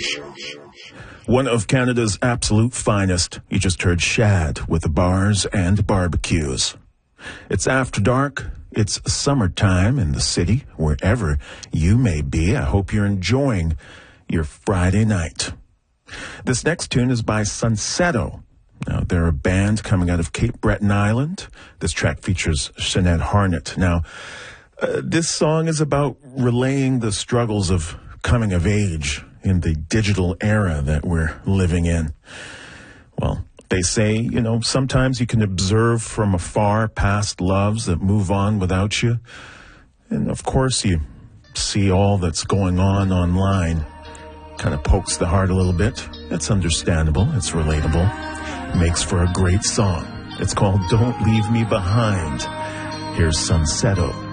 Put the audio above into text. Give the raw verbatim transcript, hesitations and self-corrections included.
One of Canada's absolute finest. You just heard Shad with the bars and barbecues. It's after dark. It's summertime in the city, wherever you may be. I hope you're enjoying your Friday night. This next tune is by Sunsetto. Now, they're a band coming out of Cape Breton Island. This track features Sinead Harnett. Now, uh, this song is about relaying the struggles of coming of age in the digital era that we're living in. Well, they say, you know, sometimes you can observe from afar past loves that move on without you. And, of course, you see all that's going on online. Kind of pokes the heart a little bit. It's understandable. It's relatable. Makes for a great song. It's called Don't Leave Me Behind. Here's Sunsetto.